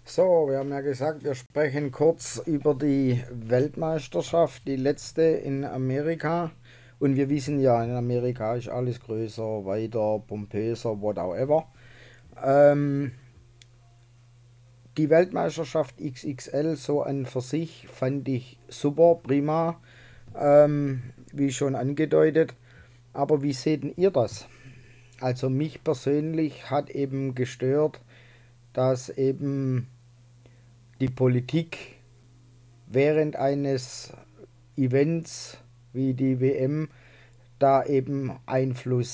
So, wir haben ja gesagt, wir sprechen kurz über die Weltmeisterschaft, die letzte in Amerika. Und wir wissen ja, in Amerika ist alles größer, weiter, pompöser, whatever. Ähm, die Weltmeisterschaft XXL so an für sich fand ich super, prima, wie schon angedeutet. Aber wie seht ihr das? Also mich persönlich hat eben gestört, dass eben die Politik während eines Events wie die WM da eben Einfluss